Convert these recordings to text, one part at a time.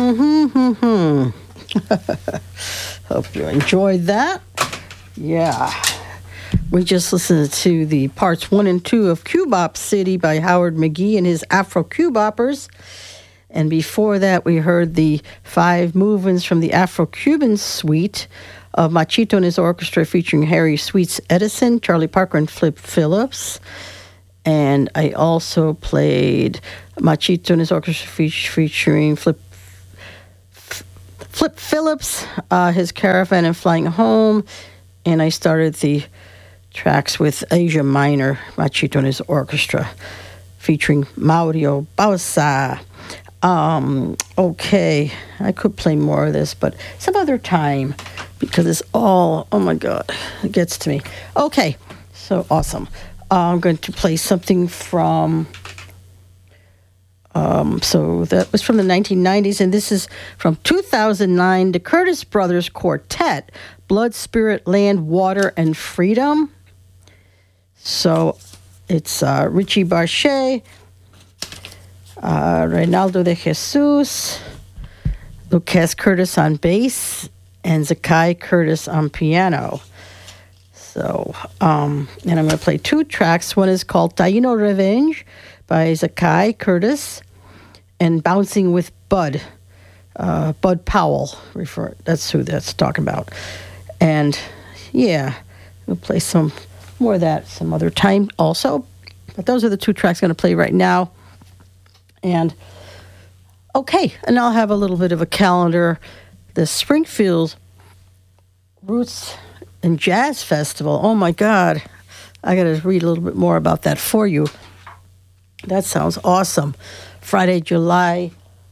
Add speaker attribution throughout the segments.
Speaker 1: Hope you enjoyed that. Yeah. We just listened to the parts 1 and 2 of Cubop City by Howard McGhee and his Afro-Cuboppers. And before that, we heard the 5 movements from the Afro-Cuban suite of Machito and his orchestra featuring Harry Sweets Edison, Charlie Parker, and Flip Phillips. And I also played Machito and his orchestra featuring Flip Phillips, his Caravan and Flying Home. And I started the tracks with Asia Minor, Machito and his orchestra, featuring Mauro Bausa. Okay, I could play more of this, but some other time, because it's all, oh my God, it gets to me. Okay, so awesome. I'm going to play something from, so that was from the 1990s, and this is from 2009, the Curtis Brothers Quartet, Blood, Spirit, Land, Water, and Freedom. So it's Richie Barche, Reynaldo de Jesus, Lucas Curtis on bass, and Zakai Curtis on piano. So, and I'm going to play 2 tracks. One is called Taino Revenge by Zakai Curtis, and Bouncing with Bud, Bud Powell. That's who that's talking about. And yeah, we'll play some more of that some other time also. But those are the 2 tracks I'm going to play right now. And okay, and I'll have a little bit of a calendar. The Springfield Roots and Jazz Festival. Oh my God, I got to read a little bit more about that for you. That sounds awesome. Friday, July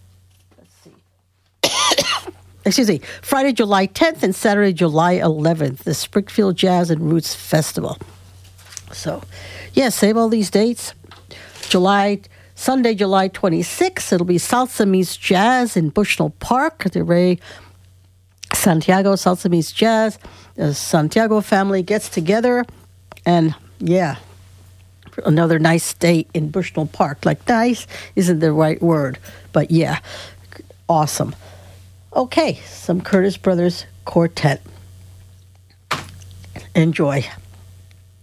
Speaker 1: 10th and Saturday, July 11th, the Springfield Jazz and Roots Festival. So, yeah, save all these dates. Sunday, July 26th, it'll be Salsa Meets Jazz in Bushnell Park. The Ray Santiago Salsa Meets Jazz. The Santiago family gets together, and yeah, another nice day in Bushnell Park. Like nice isn't the right word, but yeah, awesome. Okay, some Curtis Brothers Quartet. Enjoy.